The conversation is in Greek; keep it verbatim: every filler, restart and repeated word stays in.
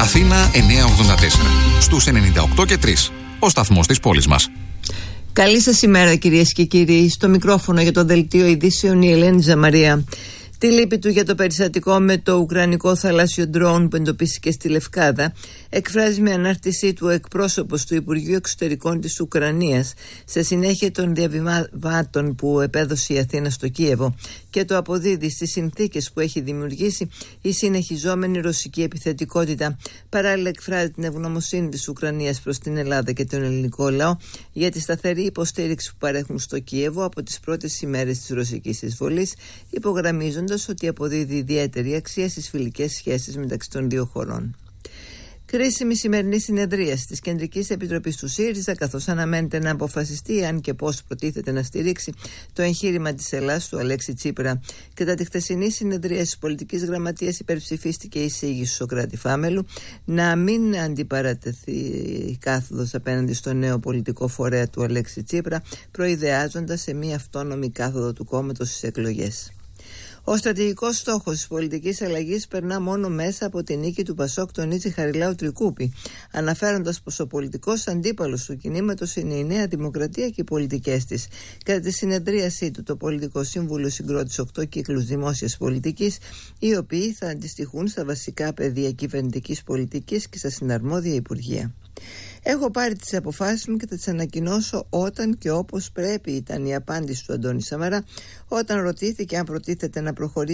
Αθήνα εννιακόσια ογδόντα τέσσερα. Στους ενενήντα οκτώ και τρία. Ο σταθμός της πόλης μας. Καλή σας ημέρα, κυρίες και κύριοι. Στο μικρόφωνο για το δελτίο ειδήσεων η Ελένη Ζαμαρία. Τη λύπη του για το περιστατικό με το ουκρανικό θαλάσσιο ντρόουν που εντοπίστηκε στη Λευκάδα εκφράζει με ανάρτησή του ο εκπρόσωπος του Υπουργείου Εξωτερικών της Ουκρανίας σε συνέχεια των διαβημάτων που επέδωσε η Αθήνα στο Κίεβο και το αποδίδει στις συνθήκες που έχει δημιουργήσει η συνεχιζόμενη ρωσική επιθετικότητα. Παράλληλα εκφράζει την ευγνωμοσύνη της Ουκρανίας προς την Ελλάδα και τον ελληνικό λαό για τη σταθερή υποστήριξη που παρέχουν στο Κίεβο από τις πρώτες ημέρες της ρωσικής εισβολής, υπογραμμίζοντας ότι αποδίδει ιδιαίτερη αξία στις φιλικές σχέσεις μεταξύ των δύο χωρών. Κρίσιμη σημερινή συνεδρίαση της Κεντρικής Επιτροπής του ΣΥΡΙΖΑ, καθώς αναμένεται να αποφασιστεί αν και πώς προτίθεται να στηρίξει το εγχείρημα της Ελλάδας του Αλέξη Τσίπρα. Κατά τη χθεσινή συνεδρίαση της Πολιτικής Γραμματείας υπερψηφίστηκε η εισήγηση Σωκράτη Φάμελου να μην αντιπαρατεθεί κάθοδος απέναντι στο νέο πολιτικό φορέα του Αλέξη Τσίπρα, προειδεάζοντας σε μια αυτόνομη κάθοδο του κόμματος στις εκλογές. Ο στρατηγικός στόχος της πολιτικής αλλαγής περνά μόνο μέσα από την νίκη του Πασόκ, τονίζει Χαριλάου Τρικούπη, αναφέροντας πως ο πολιτικός αντίπαλος του κινήματος είναι η Νέα Δημοκρατία και οι πολιτικές της. Κατά τη συνεδρίασή του, το Πολιτικό Σύμβουλο συγκρότησε οκτώ κύκλους δημόσιας πολιτικής, οι οποίοι θα αντιστοιχούν στα βασικά πεδία κυβερνητικής πολιτικής και στα συναρμόδια υπουργεία. «Έχω πάρει τις αποφάσεις μου και θα τις ανακοινώσω όταν και όπως πρέπει», ήταν η απάντηση του Αντώνη Σαμαρά όταν ρωτήθηκε αν προτίθεται να προχωρήσει